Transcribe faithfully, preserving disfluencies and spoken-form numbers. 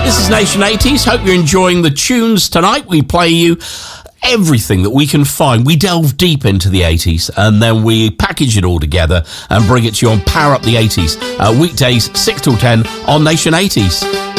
This is Nation eighties. Hope you're enjoying the tunes tonight. We play you everything that we can find. We delve deep into the eighties and then we package it all together and bring it to you on Power Up the eighties. Uh, weekdays, six till ten on Nation eighties.